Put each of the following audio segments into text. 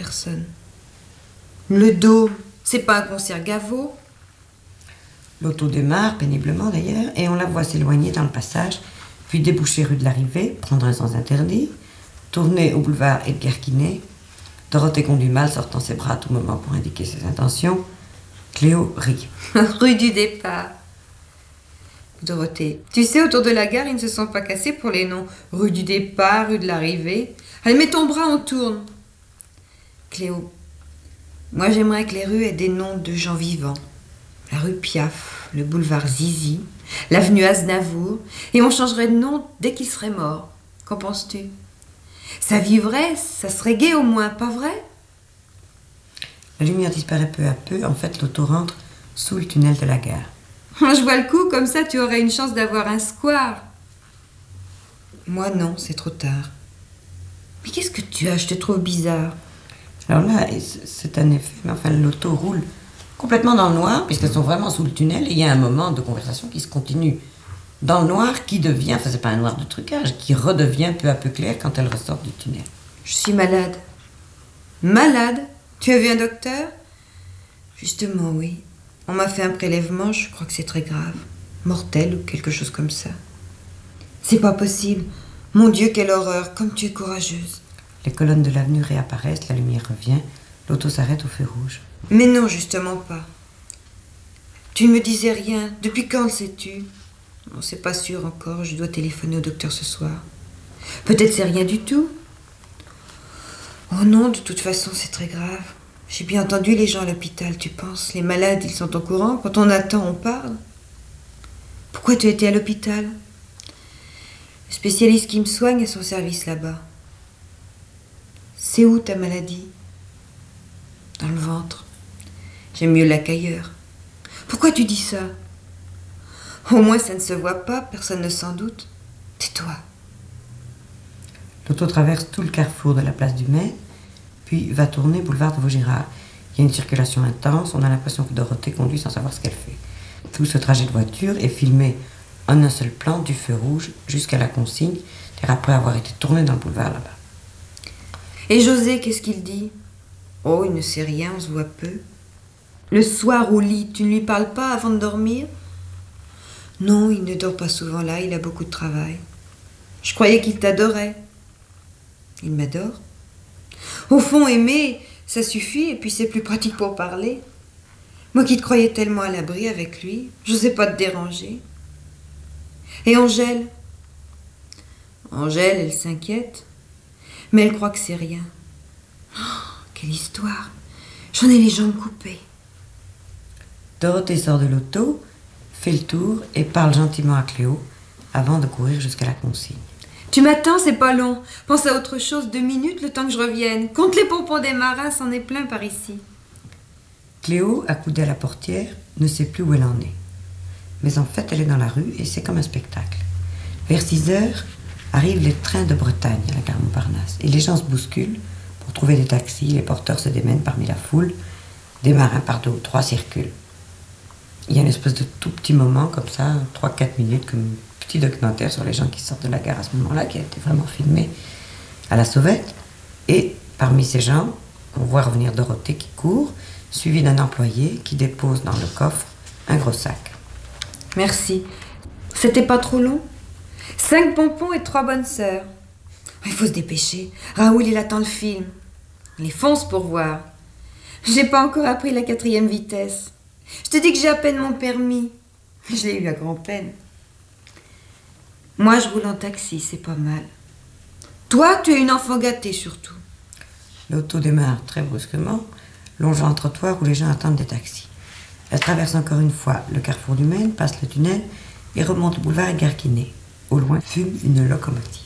personne. Le Dôme, c'est pas un concert Gaveau? L'auto démarre, péniblement d'ailleurs, et on la voit s'éloigner dans le passage, puis déboucher rue de l'Arrivée, prendre un sens interdit, tourner au boulevard Edgar Quinet. Dorothée conduit mal, sortant ses bras à tout moment pour indiquer ses intentions. Cléo rit. Rue du départ. Dorothée, tu sais, autour de la gare, ils ne se sont pas cassés pour les noms. Rue du départ, rue de l'Arrivée. Allez, mets ton bras, on tourne. Cléo, moi j'aimerais que les rues aient des noms de gens vivants. La rue Piaf, le boulevard Zizi, l'avenue Aznavour, et on changerait de nom dès qu'il serait mort. Qu'en penses-tu? Ça vivrait, ça serait gai au moins, pas vrai? La lumière disparaît peu à peu. En fait, l'auto rentre sous le tunnel de la gare. Je vois le coup, comme ça tu aurais une chance d'avoir un square. Moi non, c'est trop tard. Mais qu'est-ce que tu as? Je te trouve bizarre. Alors là, c'est un effet, mais enfin, l'auto roule complètement dans le noir, puisqu'elles sont vraiment sous le tunnel, et il y a un moment de conversation qui se continue dans le noir, qui devient, enfin c'est pas un noir de trucage, qui redevient peu à peu clair quand elles ressortent du tunnel. Je suis malade. Malade? Tu as vu un docteur? Justement, oui. On m'a fait un prélèvement, je crois que c'est très grave. Mortel ou quelque chose comme ça. C'est pas possible. Mon Dieu, quelle horreur, comme tu es courageuse. Les colonnes de l'avenue réapparaissent, la lumière revient, l'auto s'arrête au feu rouge. Mais non, justement pas. Tu ne me disais rien. Depuis quand le sais-tu? Oh, c'est pas sûr encore, je dois téléphoner au docteur ce soir. Peut-être c'est rien du tout. Oh non, de toute façon, c'est très grave. J'ai bien entendu les gens à l'hôpital, tu penses? Les malades, ils sont au courant. Quand on attend, on parle. Pourquoi tu étais à l'hôpital? Le spécialiste qui me soigne a son service là-bas. C'est où ta maladie? Dans le ventre. J'aime mieux là qu'ailleurs. Pourquoi tu dis ça? Au moins ça ne se voit pas, personne ne s'en doute. Tais-toi. L'auto traverse tout le carrefour de la place du Maine, puis va tourner boulevard de Vaugirard. Il y a une circulation intense, on a l'impression que Dorothée conduit sans savoir ce qu'elle fait. Tout ce trajet de voiture est filmé en un seul plan du feu rouge jusqu'à la consigne, car après avoir été tourné dans le boulevard là-bas. Et José, qu'est-ce qu'il dit? Oh, il ne sait rien, on se voit peu. Le soir au lit, tu ne lui parles pas avant de dormir? Non, il ne dort pas souvent là, il a beaucoup de travail. Je croyais qu'il t'adorait. Il m'adore. Au fond, aimer, ça suffit, et puis c'est plus pratique pour parler. Moi qui te croyais tellement à l'abri avec lui, je sais pas te déranger. Et Angèle? Angèle, elle s'inquiète, mais elle croit que c'est rien. Oh, quelle histoire! J'en ai les jambes coupées. Dorothée sort de l'auto, fait le tour et parle gentiment à Cléo avant de courir jusqu'à la consigne. Tu m'attends, c'est pas long. Pense à autre chose, 2 minutes, le temps que je revienne. Compte les pompons des marins, c'en est plein par ici. Cléo, accoudée à la portière, ne sait plus où elle en est. Mais en fait, elle est dans la rue et c'est comme un spectacle. Vers 6 heures, arrivent les trains de Bretagne à la gare Montparnasse. Et les gens se bousculent pour trouver des taxis, les porteurs se démènent parmi la foule, des marins par 2 ou 3 circulent. Il y a une espèce de tout petit moment comme ça, 3-4 minutes, comme un petit documentaire sur les gens qui sortent de la gare à ce moment-là, qui a été vraiment filmé à la sauvette. Et parmi ces gens, on voit revenir Dorothée qui court, suivie d'un employé qui dépose dans le coffre un gros sac. Merci. C'était pas trop long? 5 pompons et 3 bonnes sœurs. Il faut se dépêcher. Raoul, il attend le film. Les fonce pour voir. J'ai pas encore appris la 4e vitesse. Je te dis que j'ai à peine mon permis. Je l'ai eu à grand-peine. Moi, je roule en taxi, c'est pas mal. Toi, tu es une enfant gâtée, surtout. L'auto démarre très brusquement, longeant un trottoir où les gens attendent des taxis. Elle traverse encore une fois le carrefour du Maine, passe le tunnel et remonte le boulevard Edgar Quinet. Au loin fume une locomotive.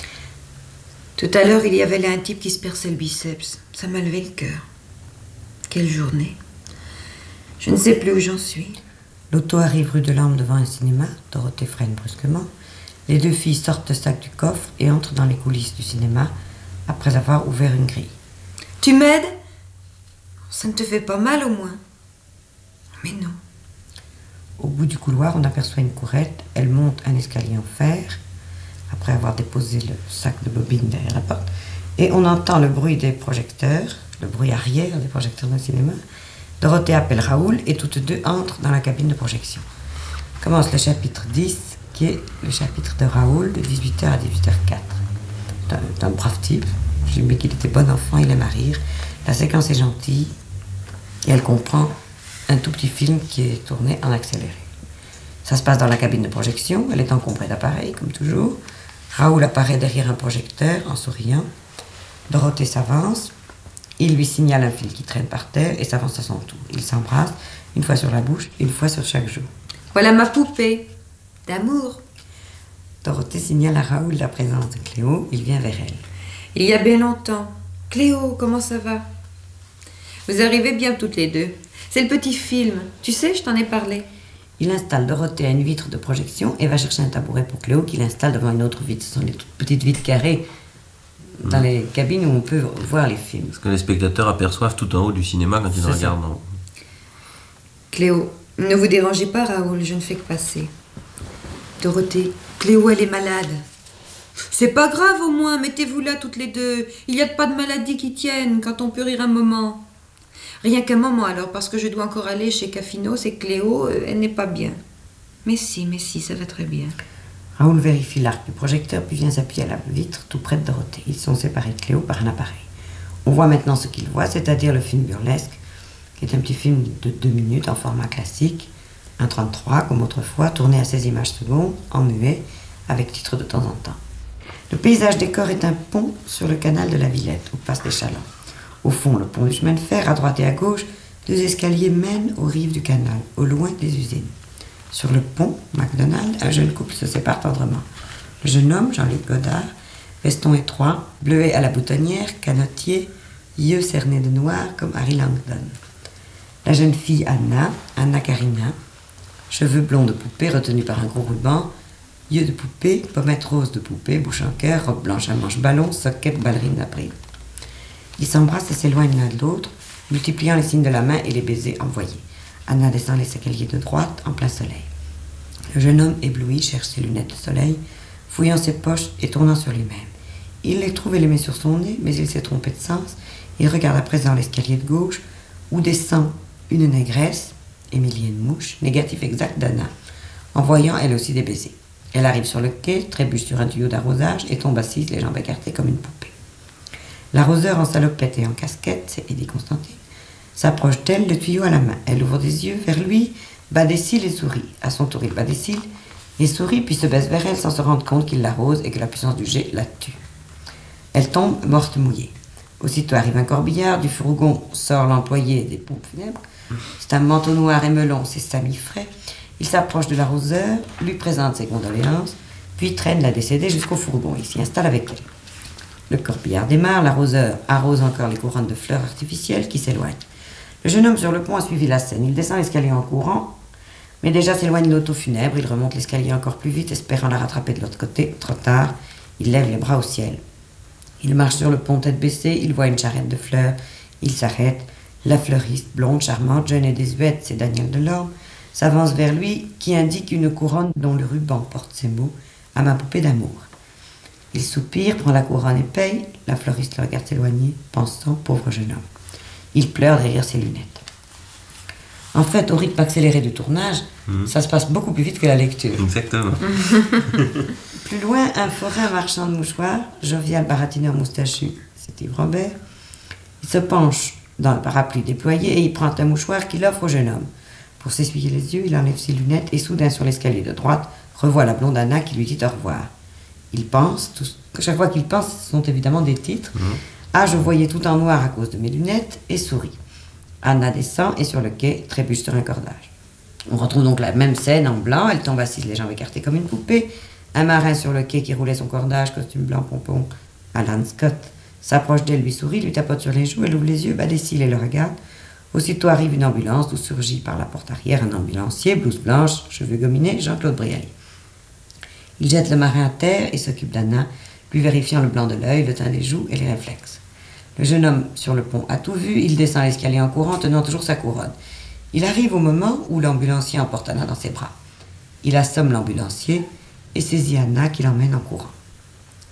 Tout à l'heure, il y avait là un type qui se perçait le biceps. Ça m'a levé le cœur. Quelle journée. Je ne sais plus où j'en suis. L'auto arrive rue de l'Orme devant un cinéma. Dorothée freine brusquement. Les 2 filles sortent le sac du coffre et entrent dans les coulisses du cinéma après avoir ouvert une grille. Tu m'aides? Ça ne te fait pas mal au moins? Mais non. Au bout du couloir, on aperçoit une courette. Elle monte un escalier en fer, après avoir déposé le sac de bobines derrière la porte, Et on entend le bruit des projecteurs, le bruit arrière des projecteurs de cinéma. Dorothée appelle Raoul et toutes deux entrent dans la cabine de projection. Commence le chapitre 10, qui est le chapitre de Raoul, de 18h à 18h04. C'est un brave type. J'ai dit qu'il était bon enfant, il aime à rire. La séquence est gentille et elle comprend un tout petit film qui est tourné en accéléré. Ça se passe dans la cabine de projection, elle est encombrée d'appareils, comme toujours. Raoul apparaît derrière un projecteur en souriant. Dorothée s'avance, il lui signale un fil qui traîne par terre et s'avance à son tour. Ils s'embrassent, une fois sur la bouche, une fois sur chaque joue. Voilà ma poupée d'amour. Dorothée signale à Raoul la présence de Cléo, il vient vers elle. Il y a bien longtemps. Cléo, comment ça va? Vous arrivez bien toutes les deux. C'est le petit film. Tu sais, je t'en ai parlé. Il installe Dorothée à une vitre de projection et va chercher un tabouret pour Cléo qu'il installe devant une autre vitre. Ce sont les toutes petites vitres carrées dans les cabines où on peut voir les films. Ce que les spectateurs aperçoivent tout en haut du cinéma quand ils regardent. Cléo, ne vous dérangez pas, Raoul, je ne fais que passer. Dorothée, Cléo, elle est malade. C'est pas grave au moins, mettez-vous là toutes les deux. Il n'y a pas de maladie qui tienne quand on peut rire un moment. Rien qu'un moment alors, parce que je dois encore aller chez Caffino, c'est Cléo, elle n'est pas bien. Mais si, ça va très bien. Raoul vérifie l'arc du projecteur puis vient s'appuyer à la vitre tout près de Dorothée. Ils sont séparés de Cléo par un appareil. On voit maintenant ce qu'il voit, c'est-à-dire le film burlesque, qui est un petit film de 2 minutes en format classique, 1,33 comme autrefois, tourné à 16 images secondes, en muet, avec titre de temps en temps. Le paysage décor est un pont sur le canal de la Villette, où passent les chalands. Au fond, le pont du chemin de fer, à droite et à gauche, 2 escaliers mènent aux rives du canal, au loin des usines. Sur le pont, McDonald, un jeune couple se sépare tendrement. Le jeune homme, Jean-Luc Godard, veston étroit, bleuet à la boutonnière, canotier, yeux cernés de noir comme Harry Langdon. La jeune fille Anna Karina, cheveux blonds de poupée retenus par un gros ruban, yeux de poupée, pommettes roses de poupée, bouche en cœur, robe blanche à manches ballon, soquette, ballerine d'après. Ils s'embrassent et s'éloignent l'un de l'autre, multipliant les signes de la main et les baisers envoyés. Anna descend les escaliers de droite en plein soleil. Le jeune homme ébloui cherche ses lunettes de soleil, fouillant ses poches et tournant sur lui-même. Il les trouve et les met sur son nez, mais il s'est trompé de sens. Il regarde à présent l'escalier de gauche, où descend une négresse, Émilienne Mouche, négatif exact d'Anna, envoyant elle aussi des baisers. Elle arrive sur le quai, trébuche sur un tuyau d'arrosage et tombe assise, les jambes écartées comme une poupée. L'arroseur en salopette et en casquette, c'est Eddie Constantine, s'approche d'elle, le tuyau à la main. Elle ouvre des yeux vers lui, bat des cils et sourit. À son tour, il bat des cils et sourit, puis se baisse vers elle sans se rendre compte qu'il l'arrose et que la puissance du jet la tue. Elle tombe, morte mouillée. Aussitôt arrive un corbillard, du fourgon sort l'employé des pompes funèbres. C'est un manteau noir et melon, c'est Samy Fray. Il s'approche de l'arroseur, lui présente ses condoléances, puis traîne la décédée jusqu'au fourgon. Il s'y installe avec elle. Le corbillard démarre, l'arroseur arrose encore les couronnes de fleurs artificielles qui s'éloignent. Le jeune homme sur le pont a suivi la scène. Il descend l'escalier en courant, mais déjà s'éloigne l'auto funèbre. Il remonte l'escalier encore plus vite, espérant la rattraper de l'autre côté. Trop tard, il lève les bras au ciel. Il marche sur le pont tête baissée, il voit une charrette de fleurs. Il s'arrête. La fleuriste, blonde, charmante, jeune et désuète, c'est Daniel Delorme, s'avance vers lui, qui indique une couronne dont le ruban porte ces mots « À ma poupée d'amour ». Il soupire, prend la couronne et paye. La fleuriste le regarde s'éloigner, pensant « Pauvre jeune homme ». Il pleure derrière ses lunettes. En fait, au rythme accéléré du tournage, ça se passe beaucoup plus vite que la lecture. Exactement. Plus loin, un forain marchand de mouchoirs, jovial baratineur moustachu, c'est Yves Robert. Il se penche dans le parapluie déployé et il prend un mouchoir qu'il offre au jeune homme. Pour s'essuyer les yeux, il enlève ses lunettes et soudain sur l'escalier de droite, revoit la blonde Anna qui lui dit au revoir. Il pense, chaque fois qu'il pense, ce sont évidemment des titres. Ah, je voyais tout en noir à cause de mes lunettes et sourit. Anna descend et sur le quai trébuche sur un cordage. On retrouve donc la même scène en blanc, elle tombe assise, les jambes écartées comme une poupée. Un marin sur le quai qui roulait son cordage, costume blanc pompon, Alan Scott, s'approche d'elle, lui sourit, lui tapote sur les joues, elle ouvre les yeux, bat des cils et le regarde. Aussitôt arrive une ambulance d'où surgit par la porte arrière un ambulancier, blouse blanche, cheveux gominés, Jean-Claude Brialy. Il jette le marin à terre et s'occupe d'Anna, lui vérifiant le blanc de l'œil, le teint des joues et les réflexes. Le jeune homme sur le pont a tout vu, il descend l'escalier en courant, tenant toujours sa couronne. Il arrive au moment où l'ambulancier emporte Anna dans ses bras. Il assomme l'ambulancier et saisit Anna qui l'emmène en courant.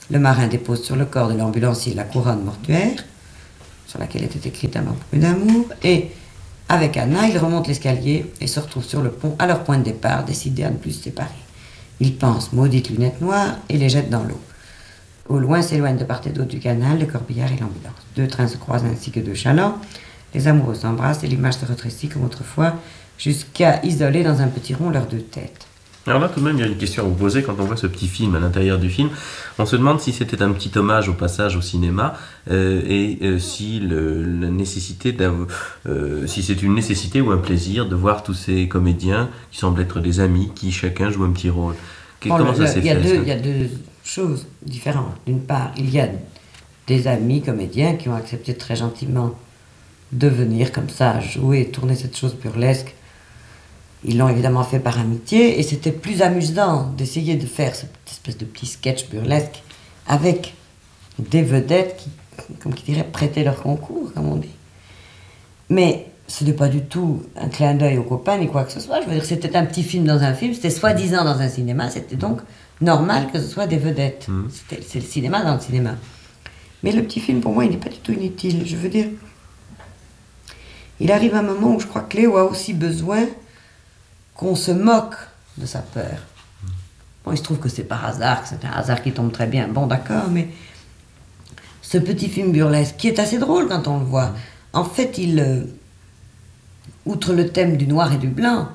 Le marin dépose sur le corps de l'ambulancier la couronne mortuaire, sur laquelle était écrite un mot d'amour, et avec Anna, il remonte l'escalier et se retrouve sur le pont à leur point de départ, décidés à ne plus se séparer. Ils pensent maudites lunettes noires et les jettent dans l'eau. Au loin s'éloignent de part et d'autre du canal le corbillard et l'ambulance. 2 trains se croisent ainsi que 2 chalands. Les amoureux s'embrassent et l'image se rétrécit comme autrefois, jusqu'à isoler dans un petit rond leurs 2 têtes. Alors là, tout de même, il y a une question à vous poser quand on voit ce petit film à l'intérieur du film. On se demande si c'était un petit hommage au passage au cinéma si la nécessité si c'est une nécessité ou un plaisir de voir tous ces comédiens qui semblent être des amis, qui chacun joue un petit rôle. Comment ça s'est fait ça ? Il y a 2 choses différentes. D'une part, il y a des amis comédiens qui ont accepté très gentiment de venir comme ça jouer et tourner cette chose burlesque. Ils l'ont évidemment fait par amitié et c'était plus amusant d'essayer de faire cette espèce de petit sketch burlesque avec des vedettes qui, comme qui dirait, prêtaient leur concours, comme on dit. Mais ce n'est pas du tout un clin d'œil aux copains ni quoi que ce soit. Je veux dire, c'était un petit film dans un film, c'était soi-disant dans un cinéma, c'était donc normal que ce soit des vedettes. C'est le cinéma dans le cinéma. Mais le petit film, pour moi, il n'est pas du tout inutile. Je veux dire, il arrive un moment où je crois que Cléo a aussi besoin qu'on se moque de sa peur. Bon, il se trouve que c'est par hasard, que c'est un hasard qui tombe très bien. Bon, d'accord, mais ce petit film burlesque, qui est assez drôle quand on le voit, en fait, outre le thème du noir et du blanc,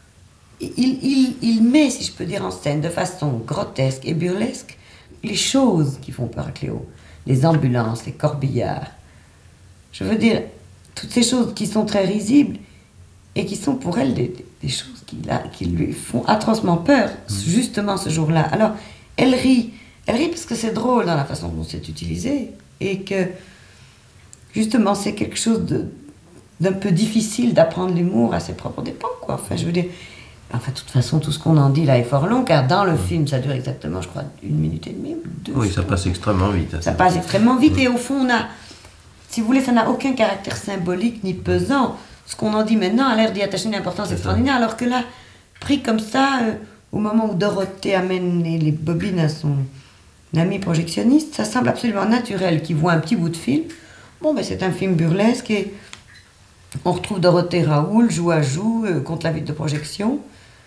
il met, si je peux dire, en scène de façon grotesque et burlesque les choses qui font peur à Cléo. Les ambulances, les corbillards. Je veux dire, toutes ces choses qui sont très risibles et qui sont pour elle des choses qui lui font atrocement peur, justement ce jour-là. Alors, elle rit parce que c'est drôle dans la façon dont c'est utilisé et que, justement, c'est quelque chose d'un peu difficile d'apprendre l'humour à ses propres dépens, quoi. Enfin, je veux dire, de toute façon, tout ce qu'on en dit là est fort long, car dans le film, ça dure exactement, je crois, 1 minute et demie, 2. Oui, ça passe extrêmement vite. Ça passe extrêmement vite, et au fond, si vous voulez, ça n'a aucun caractère symbolique ni pesant. Ce qu'on en dit maintenant a l'air d'y attacher une importance extraordinaire, alors que là, pris comme ça, au moment où Dorothée amène les bobines à son ami projectionniste, ça semble absolument naturel qu'il voit un petit bout de film. Bon, ben c'est un film burlesque, et on retrouve Dorothée Raoul, joue à joue, contre la vitre de projection,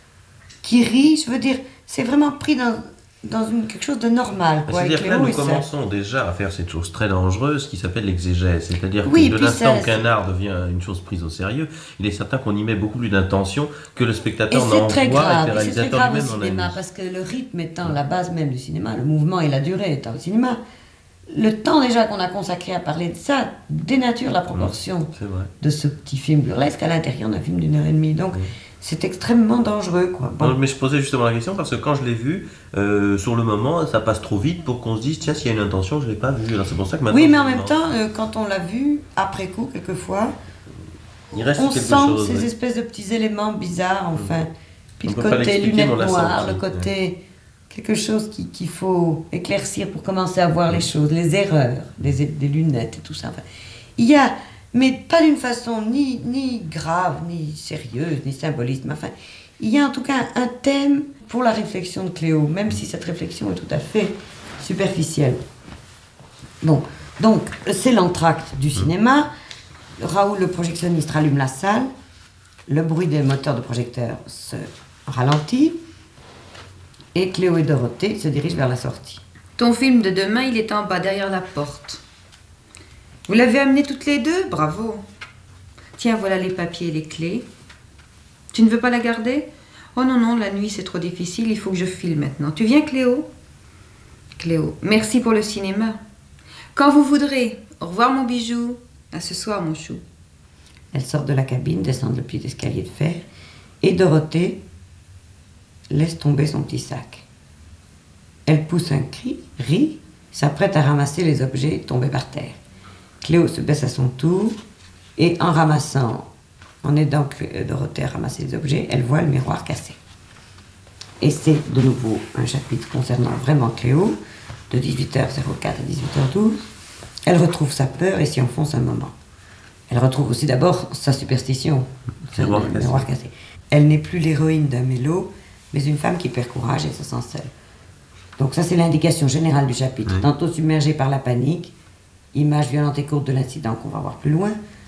qui rit. Je veux dire, c'est vraiment pris dans quelque chose de normal. C'est-à-dire que là, nous commençons déjà à faire cette chose très dangereuse qui s'appelle l'exégèse. C'est-à-dire que de l'instant qu'un art devient une chose prise au sérieux, il est certain qu'on y met beaucoup plus d'intention que le spectateur n'en voit et que le réalisateur lui-même en a mis. Parce que le rythme étant la base même du cinéma, le mouvement et la durée étant le cinéma, le temps déjà qu'on a consacré à parler de ça dénature la proportion de ce petit film burlesque à l'intérieur d'un film d'1 heure et demie. Donc, c'est extrêmement dangereux, quoi. Bon. Non, mais je posais justement la question parce que quand je l'ai vu, sur le moment, ça passe trop vite pour qu'on se dise, tiens, s'il y a une intention, je ne l'ai pas vu. Alors c'est pour ça que maintenant... Oui, mais en même temps, quand on l'a vu, après coup, quelquefois, on sent ces espèces de petits éléments bizarres, enfin. Puis le côté lunettes noires, le côté... quelque chose qu'il faut éclaircir pour commencer à voir les choses, les erreurs des lunettes et tout ça. Enfin, il y a... mais pas d'une façon ni grave, ni sérieuse, ni symboliste. Mais enfin, il y a en tout cas un thème pour la réflexion de Cléo, même si cette réflexion est tout à fait superficielle. Bon, donc, c'est l'entracte du cinéma. Raoul, le projectionniste, rallume la salle. Le bruit des moteurs de projecteur se ralentit. Et Cléo et Dorothée se dirigent vers la sortie. Ton film de demain, il est en bas, derrière la porte. Vous l'avez amené toutes les 2 ? Bravo. Tiens, voilà les papiers et les clés. Tu ne veux pas la garder ? Oh non, la nuit c'est trop difficile, il faut que je file maintenant. Tu viens, Cléo ? Cléo, merci pour le cinéma. Quand vous voudrez. Au revoir, mon bijou. À ce soir, mon chou. Elle sort de la cabine, descend le petit escalier de fer, et Dorothée laisse tomber son petit sac. Elle pousse un cri, rit, s'apprête à ramasser les objets tombés par terre. Cléo se baisse à son tour et en aidant Dorothée à ramasser les objets, elle voit le miroir cassé. Et c'est de nouveau un chapitre concernant vraiment Cléo, de 18h04 à 18h12. Elle retrouve sa peur et s'y enfonce un moment. Elle retrouve aussi d'abord sa superstition, le miroir cassé. Elle n'est plus l'héroïne d'un mélo, mais une femme qui perd courage et se sent seule. Donc ça, c'est l'indication générale du chapitre. Ouais. Tantôt submergé par la panique, image violente et courte de l'incident qu'on va voir plus loin.